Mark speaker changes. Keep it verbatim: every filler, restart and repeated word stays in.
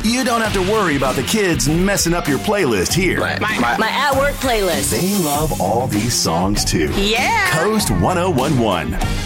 Speaker 1: You don't have to worry about the kids messing up your playlist here.
Speaker 2: My, my, my at-work playlist.
Speaker 1: They love all these songs, too.
Speaker 2: Yeah.
Speaker 1: Coast one oh one one.